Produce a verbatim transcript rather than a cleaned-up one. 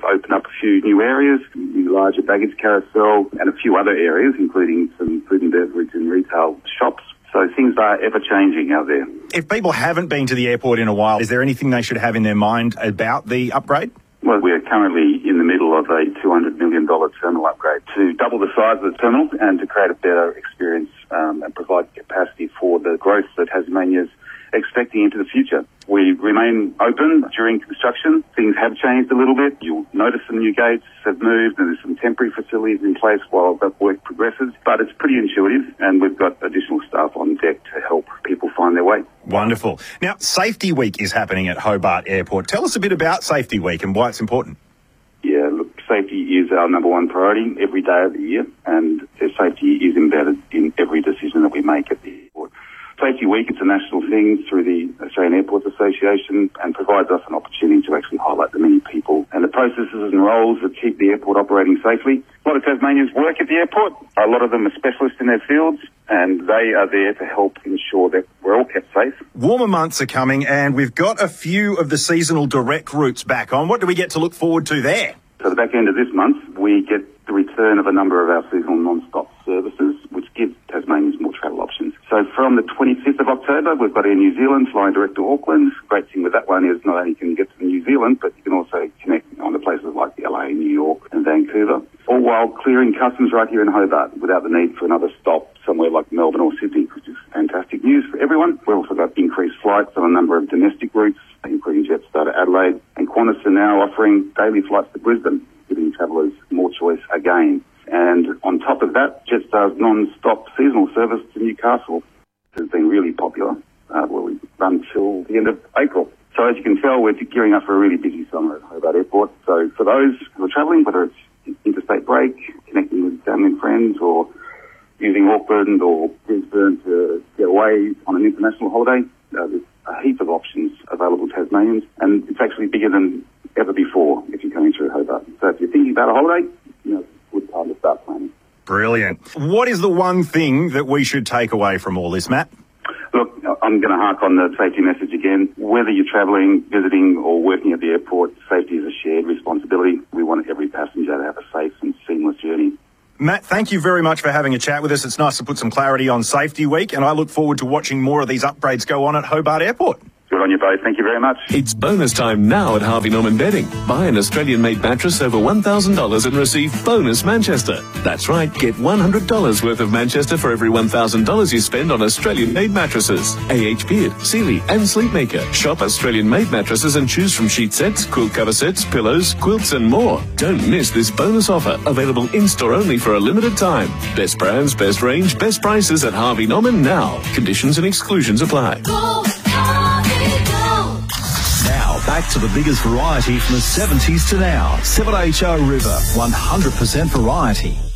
open up a few new areas, new larger baggage carousel, and a few other areas, including some food and beverage and retail shops. So things are ever-changing out there. If people haven't been to the airport in a while, is there anything they should have in their mind about the upgrade? Well, we're currently in the middle of a two hundred million dollars terminal upgrade to double the size of the terminal and to create a better experience um, and provide capacity for the growth that Tasmania's expecting into the future. We remain open during construction. Things have changed a little bit. You'll notice some new gates have moved and there's some temporary facilities in place while that work progresses. But it's pretty intuitive and we've got additional staff on deck to help people find their way. Wonderful. Now, Safety Week is happening at Hobart Airport. Tell us a bit about Safety Week and why it's important. Yeah, look, safety is our number one priority every day of the year, and safety is embedded in every decision that we make at the airport. Safety Week, it's a national thing through the Australian Airports Association and provides us an opportunity to actually highlight the many people and the processes and roles that keep the airport operating safely. A lot of Tasmanians work at the airport. A lot of them are specialists in their fields, and they are there to help ensure that we're all kept safe. Warmer months are coming, and we've got a few of the seasonal direct routes back on. What do we get to look forward to there? So the back end of this month, we get the return of a number of our seasonal non-stop services, which gives Tasmanians more travel options. So from the twenty-fifth of October, we've got Air New Zealand flying direct to Auckland. Great thing with that one is not only can you get to New Zealand, but you can also connect on to places like L A, New York and Vancouver, all while clearing customs right here in Hobart without the need for another stop somewhere like Melbourne or Sydney, which is fantastic news for everyone. We've also got increased flights on a number of domestic routes, including Jetstar to Adelaide, and Qantas are now offering daily flights to Brisbane, giving travellers more choice again. And on top of that, Jetstar's non-stop seasonal service to Newcastle has been really popular. Uh, well, we run till the end of April. So as you can tell, we're gearing up for a really busy summer at Hobart Airport. So for those who are travelling, whether it's interstate break, connecting with family and friends, or using Auckland or Brisbane to get away on an international holiday, uh, there's a heap of options available to Tasmanians, and it's actually bigger than ever before if you're coming through Hobart. So if you're thinking about a holiday, you know, it's a good time to start planning. Brilliant. What is the one thing that we should take away from all this, Matt? Look, I'm going to hark on the safety message again. Whether you're travelling, visiting or working at the airport, safety is a shared responsibility. We want every passenger to have a safe and seamless journey. Matt, thank you very much for having a chat with us. It's nice to put some clarity on Safety Week, and I look forward to watching more of these upgrades go on at Hobart Airport. Good on you both. Thank you very much. It's bonus time now at Harvey Norman Bedding. Buy an Australian-made mattress over one thousand dollars and receive bonus Manchester. That's right, get one hundred dollars worth of Manchester for every one thousand dollars you spend on Australian-made mattresses. A H Beard, Sealy and Sleepmaker. Shop Australian-made mattresses and choose from sheet sets, quilt cover sets, pillows, quilts and more. Don't miss this bonus offer, available in-store only for a limited time. Best brands, best range, best prices at Harvey Norman now. Conditions and exclusions apply. Go, Harvey, go. Now, back to the biggest variety from the seventies to now. seven H O River, one hundred percent variety.